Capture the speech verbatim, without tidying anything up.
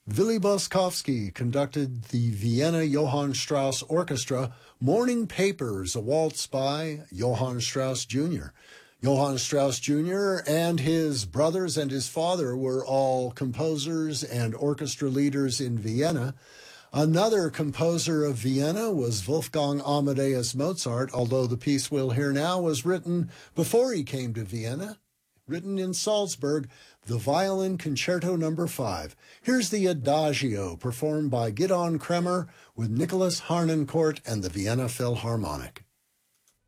Willy Boskovsky conducted the Vienna Johann Strauss Orchestra Morning Papers, a waltz by Johann Strauss Junior Johann Strauss Junior and his brothers and his father were all composers and orchestra leaders in Vienna. Another composer of Vienna was Wolfgang Amadeus Mozart, although the piece we'll hear now was written before he came to Vienna, written in Salzburg, the Violin Concerto Number five. Here's the Adagio, performed by Gidon Kremer with Nicholas Harnoncourt and the Vienna Philharmonic.